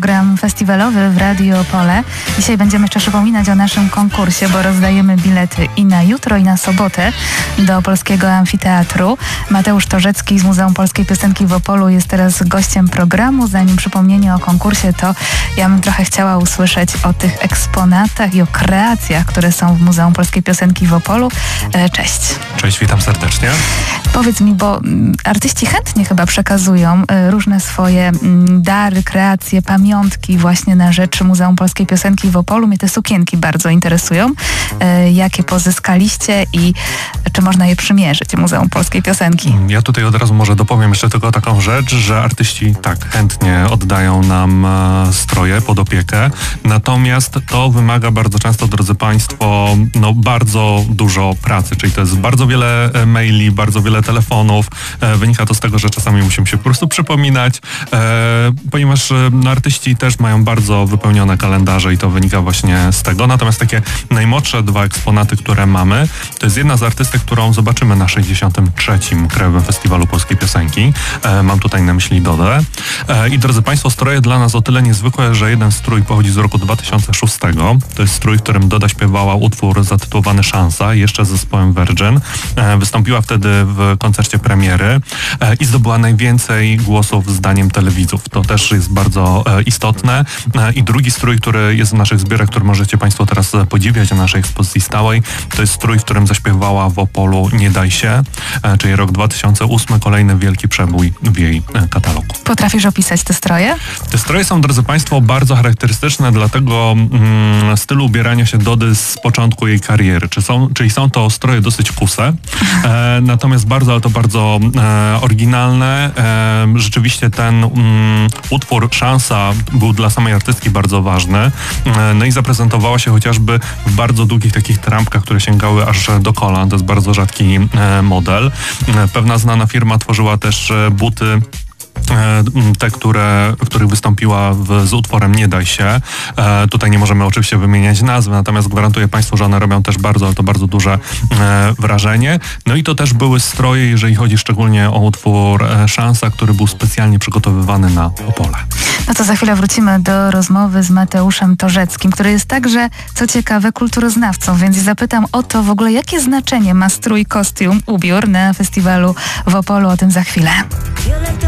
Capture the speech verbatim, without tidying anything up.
program festiwalowy w Radio Opole. Dzisiaj będziemy jeszcze przypominać o naszym konkursie, bo rozdajemy bilety i na jutro, i na sobotę do Polskiego Amfiteatru. Mateusz Torzecki z Muzeum Polskiej Piosenki w Opolu jest teraz gościem programu. Zanim przypomnienie o konkursie, to ja bym trochę chciała usłyszeć o tych eksponatach i o kreacjach, które są w Muzeum Polskiej Piosenki w Opolu. Cześć. Cześć, witam serdecznie. Powiedz mi, bo artyści chętnie chyba przekazują różne swoje dary, kreacje, pamiątki właśnie na rzecz Muzeum Polskiej Piosenki w Opolu. Mnie te sukienki bardzo interesują. Jakie pozyskaliście i czy można je przymierzyć Muzeum Polskiej Piosenki? Ja tutaj od razu może dopowiem jeszcze tylko taką rzecz, że artyści tak chętnie oddają nam stroje pod opiekę, natomiast to wymaga bardzo często, drodzy Państwo, no bardzo dużo pracy, czyli to jest bardzo wiele maili, bardzo wiele telefonów. Wynika to z tego, że czasami musimy się po prostu przypominać, ponieważ no, artyści też mają bardzo wypełnione kalendarze i to wynika właśnie z tego. Natomiast takie najmłodsze dwa eksponaty, które mamy, to jest jedna z artystek, którą zobaczymy na sześćdziesiątym trzecim Krajowym Festiwalu Polskiej Piosenki. Mam tutaj na myśli Dodę. I drodzy Państwo, stroje dla nas o tyle niezwykłe, że jeden strój pochodzi z roku dwa tysiące szóstego. To jest strój, w którym Doda śpiewała utwór zatytułowany Szansa, jeszcze z zespołem Virgin. Wystąpiła wtedy w koncercie premiery i zdobyła najwięcej głosów zdaniem telewidzów. To też jest bardzo istotne. I drugi strój, który jest w naszych zbiorach, który możecie Państwo teraz podziwiać na naszej ekspozycji stałej, to jest strój, w którym zaśpiewała w Opolu Nie daj się, czyli rok dwa tysiące ósmy, kolejny wielki przebój w jej katalogu. Potrafisz opisać te stroje? Te stroje są, drodzy Państwo, bardzo charakterystyczne dla tego mm, stylu ubierania się Dody z początku jej kariery. Czy są, czyli są to stroje dosyć kuse, e, natomiast bardzo, ale to bardzo e, oryginalne. E, rzeczywiście ten mm, utwór Szansa był dla samej artystki bardzo ważny. E, no i zaprezentowała się chociażby w bardzo długich takich trampkach, które sięgały aż do kolan. To jest bardzo rzadki e, model. E, pewna znana firma tworzyła też e, buty, te, które, w których wystąpiła w, z utworem Nie daj się. E, tutaj nie możemy oczywiście wymieniać nazwy, natomiast gwarantuję Państwu, że one robią też bardzo, ale to bardzo duże e, wrażenie. No i to też były stroje, jeżeli chodzi szczególnie o utwór e, Szansa, który był specjalnie przygotowywany na Opole. No to za chwilę wrócimy do rozmowy z Mateuszem Torzeckim, który jest także, co ciekawe, kulturoznawcą, więc zapytam o to w ogóle, jakie znaczenie ma strój, kostium, ubiór na festiwalu w Opolu. O tym za chwilę.